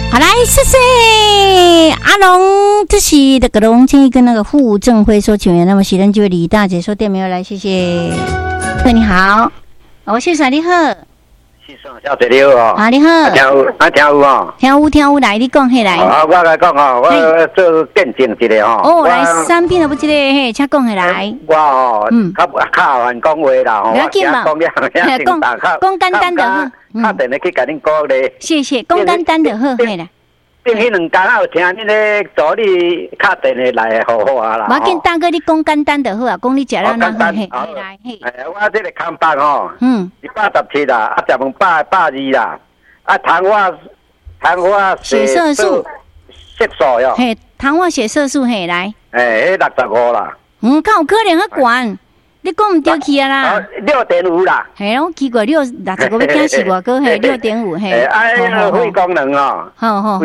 好来，谢谢阿龙，这是那个龙建议跟那个傅正辉说请愿，那么喜人就李大姐说店没有来，谢谢。你好，我是谁？你好， 小姐你好哦。 啊，你好。 听有哦。 听有来，你讲起来。 我来讲哦，我做见证一个哦。 哦，来三遍都不记得，嘿，请讲起来。 我哦，较难讲话啦， 不要紧嘛，讲简单就好。 打电话去甲恁讲咧。 谢谢，讲简单就好，嘿啦。 顶迄2天有听恁咧助理打电话来好好啊啦。 我见大哥你讲简单就好啊，讲你食了那好，嘿，来嘿。 我这个康巴哦，117啦，食饭120啦，糖化血色素哟。 嘿，糖化血色素嘿来。 迄65啦。 敢有可能较悬？你讲唔对去啊啦 ？6.5啦。 嘿，我奇怪，65要惊死我哥嘿，6.5嘿。 肺功能哦。 好。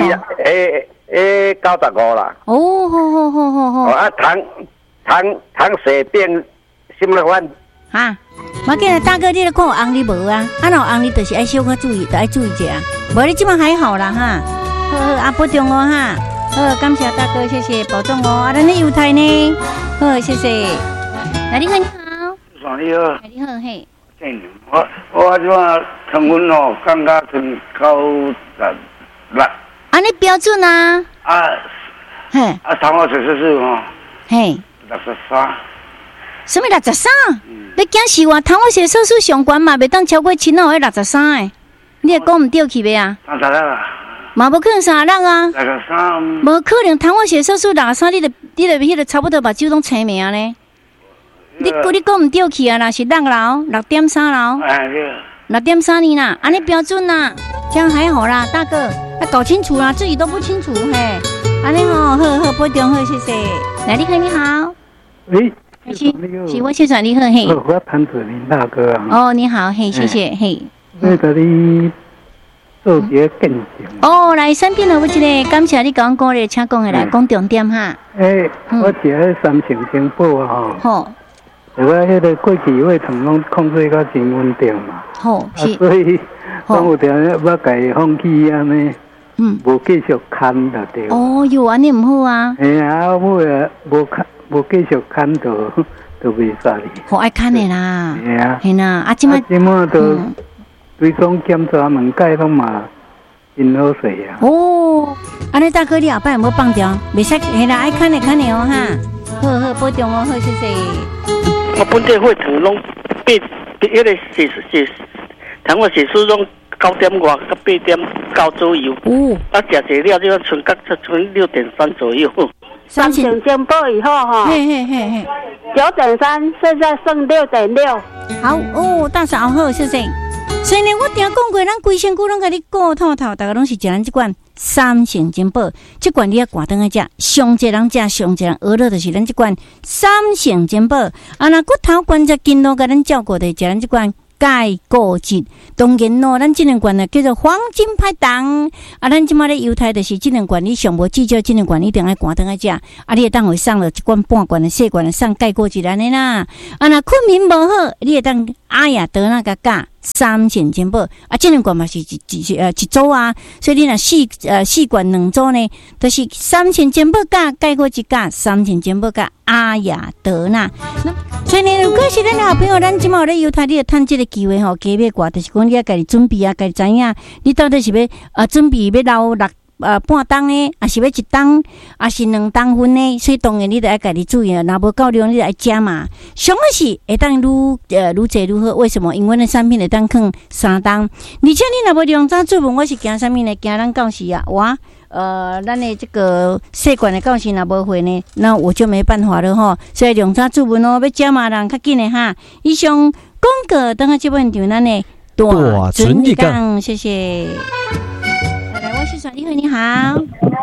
95啦。 哦，好。 糖血病什么款？ 哈，我见大哥你咧看有红你无啊？若有红你就是爱小可注意，就爱注意一下。无你即摆还好啦哈。好，保重哦哈。好，感谢大哥，谢谢，保重哦。咱咧犹太呢？好，谢谢。来，你好，你好。 你好。 你好，嘿。 我即摆糖分哦，感觉剩96。 安尼标准啊？嘿。 糖化血色素哦。 嘿。 63。 什么63？你惊死我！糖化血色素上悬嘛，袂当超过7号的63诶。你会讲唔对去袂啊？36啦。嘛无可能36啊。63。无可能糖化血色素63，你就迄个差不多目睭拢青命呢。你讲唔对去啊？啦是6啦，6.3啦。6.3啦，安尼标准啦，这样还好啦，大哥，要搞清楚啦，自己都不清楚嘿。安尼好，保重好，谢谢。来，你好，你好。 喂。 是我先生你好嘿。 我潘子林大哥啊。 哦，你好嘿，谢谢嘿。 那个你做些见证。 哦，来3点了，我一个感谢你讲过咧，请讲下来，讲重点哈。 我食迄3成精宝啊。 好。 我迄个过去胃疼拢控制较真稳定嘛。 好，是。 所以当有条要家放弃安尼。无继续看就对。 哦哟，安尼唔好啊。 我也无继续看就袂使哩。 好爱看的啦。系啦，即马都对总检查2届拢嘛真好势啊。 哦，安尼大哥你后摆有无放掉？袂使，系啦，爱看的哦哈。好，保重哦，好，谢谢。 我本地血糖拢迄个糖化血素拢9.5到8.9左右。哦。食济了，就剩6.3左右。 3成精宝以后哈。 嘿。 9.3，现在剩6.6。 好哦，大嫂好，谢谢。所以呢，我听讲过，咱规身躯拢甲你顾透透，大家拢是食咱这款3成精宝，这款你要挂灯来食，上济人食，上济人饿了就是咱这款3成精宝。若骨头关节筋络甲咱照顾的，食咱这款钙固质。当然咯，咱这两罐呢叫做黄金拍档。咱即马咧犹太就是这两罐，你上无至少这两罐一定要挂灯来食。你会当会送了一罐半罐的细罐的送钙固质安尼啦。困眠无好，你会当阿雅德那个钾3成精宝。这两罐嘛是一组啊，所以你若4罐2组呢，都是3成精宝钾钙固质钾3成精宝钾阿雅德那。所以呢，如果是咱好朋友，咱即马有咧犹太，你要趁这个机会吼，加买挂，就是讲你要家己准备啊，家己知影，你到底是要准备要留半当的，还是要1当，还是2当分的？所以当然你得要家己注意啊，若无够量，你得要加嘛。上个是会当愈济愈好，为什么？因为那产品会当放3当，而且你若无量早注文，我是惊啥物呢？惊咱到时啊，咱的这个细管的到时若无会呢，那我就没办法了吼。所以量早注文哦，要加嘛人较紧的哈。以上广告等下这本场咱的大准一讲，谢谢。来，我是你好，你好。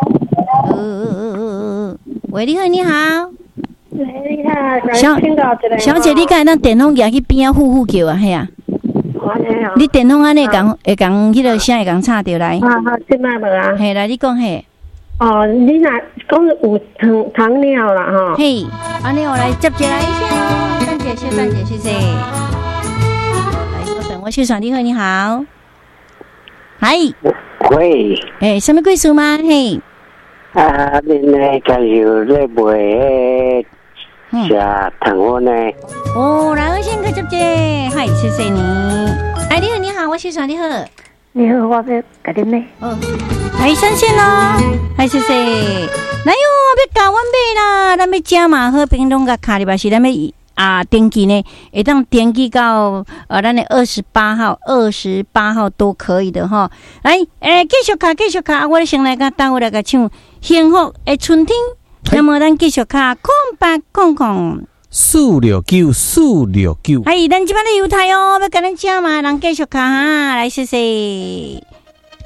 喂，你好，你好。 喂，你好。 小姐，你敢当电筒举去边啊，呼叫啊，系啊。你电筒安尼会讲迄个声会讲插着来。 好，即摆无啊。 嘿，来你讲嘿。 哦，你若讲有糖尿啦吼。 嘿，安尼我来接起来一下。蛋姐，谢谢。来，稍等，我先生你好，你好。 嗨， 喂， 什么贵数吗？嘿， 恁呢介绍咧卖下糖果呢？ 来，我先去接接，嗨，谢谢你。你好，你好，我是啥？你好， 你好，我要给你买。 来上线咯，嗨，谢谢。来哟，要教阮买啦，咱要食嘛，好平拢甲卡里巴是咱要登记呢，会当登记到咱的28号都可以的哈。来，继续卡，我先来等我来个唱幸福的春天。那么咱继续卡0800 469。 咱这边的犹太哦，要跟咱吃嘛，咱继续卡哈，来谢谢。